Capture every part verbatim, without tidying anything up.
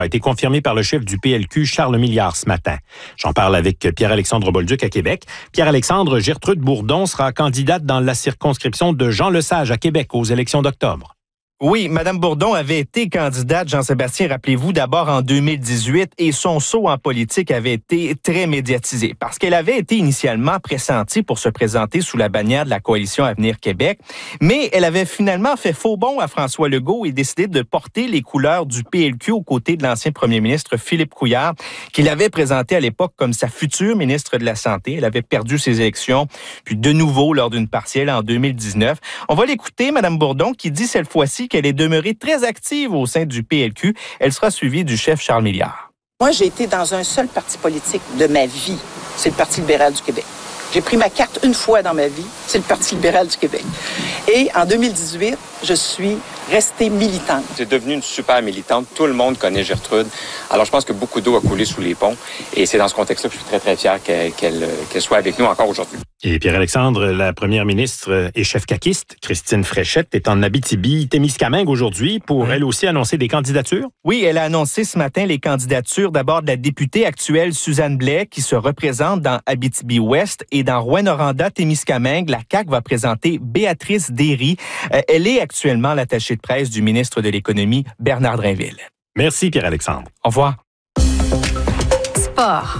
a été confirmé par le chef du P L Q, Charles Milliard, ce matin. J'en parle avec Pierre-Alexandre Bolduc à Québec. Pierre-Alexandre, Gertrude Bourdon sera candidate dans la circonscription de Jean Lesage à Québec aux élections d'octobre. Oui, Mme Bourdon avait été candidate, Jean-Sébastien, rappelez-vous, d'abord en deux mille dix-huit, et son saut en politique avait été très médiatisé parce qu'elle avait été initialement pressentie pour se présenter sous la bannière de la Coalition Avenir Québec, mais elle avait finalement fait faux bond à François Legault et décidé de porter les couleurs du P L Q aux côtés de l'ancien premier ministre Philippe Couillard, qu'il avait présenté à l'époque comme sa future ministre de la Santé. Elle avait perdu ses élections, puis de nouveau lors d'une partielle en deux mille dix-neuf. On va l'écouter, Mme Bourdon, qui dit cette fois-ci qu'elle est demeurée très active au sein du P L Q. Elle sera suivie du chef Charles Milliard. Moi, j'ai été dans un seul parti politique de ma vie. C'est le Parti libéral du Québec. J'ai pris ma carte une fois dans ma vie. C'est le Parti libéral du Québec. Et en deux mille dix-huit, je suis restée militante. C'est devenu une super militante. Tout le monde connaît Gertrude. Alors, je pense que beaucoup d'eau a coulé sous les ponts. Et c'est dans ce contexte-là que je suis très, très fier qu'elle, qu'elle, qu'elle soit avec nous encore aujourd'hui. Et Pierre-Alexandre, la première ministre et chef caquiste, Christine Fréchette, est en Abitibi-Témiscamingue aujourd'hui pour, elle aussi, annoncer des candidatures? Oui, elle a annoncé ce matin les candidatures d'abord de la députée actuelle Suzanne Blais, qui se représente dans Abitibi-Ouest, et dans Rouyn-Noranda-Témiscamingue, la C A Q va présenter Béatrice Derry. Euh, elle est actuellement l'attachée de presse du ministre de l'Économie, Bernard Drinville. Merci, Pierre-Alexandre. Au revoir. Sport.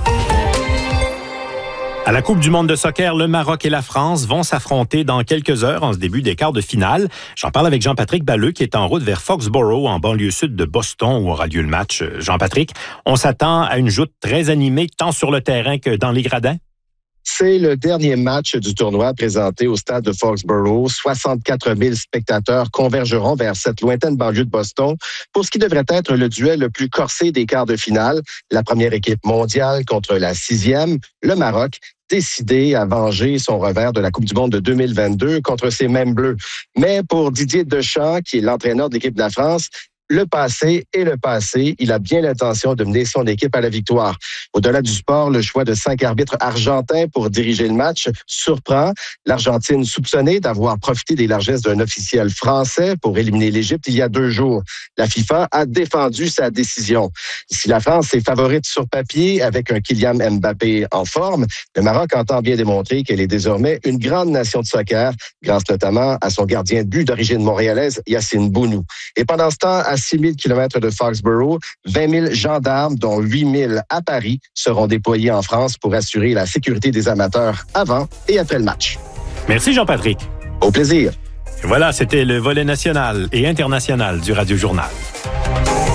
À la Coupe du monde de soccer, le Maroc et la France vont s'affronter dans quelques heures en ce début des quarts de finale. J'en parle avec Jean-Patrick Balleux qui est en route vers Foxborough, en banlieue sud de Boston, où aura lieu le match. Jean-Patrick, on s'attend à une joute très animée, tant sur le terrain que dans les gradins? C'est le dernier match du tournoi présenté au stade de Foxborough. soixante-quatre mille spectateurs convergeront vers cette lointaine banlieue de Boston pour ce qui devrait être le duel le plus corsé des quarts de finale. La première équipe mondiale contre la sixième, le Maroc, décidé à venger son revers de la Coupe du monde de deux mille vingt-deux contre ces mêmes Bleus. Mais pour Didier Deschamps, qui est l'entraîneur de l'équipe de la France, le passé est le passé. Il a bien l'intention de mener son équipe à la victoire. Au-delà du sport, le choix de cinq arbitres argentins pour diriger le match surprend. L'Argentine soupçonnée d'avoir profité des largesses d'un officiel français pour éliminer l'Égypte il y a deux jours. La FIFA a défendu sa décision. Si la France est favorite sur papier avec un Kylian Mbappé en forme, le Maroc entend bien démontrer qu'elle est désormais une grande nation de soccer, grâce notamment à son gardien de but d'origine montréalaise, Yacine Bounou. Et pendant ce temps, à six mille kilomètres de Foxborough, vingt mille gendarmes, dont huit mille à Paris, seront déployés en France pour assurer la sécurité des amateurs avant et après le match. Merci Jean-Patrick. Au plaisir. Voilà, c'était le volet national et international du Radio Journal.